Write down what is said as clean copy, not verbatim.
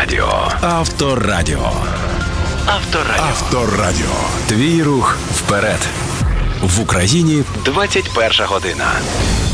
Авторадіо. Авторадіо. Авторадіо. Твій рух вперед. В Україні 21 година.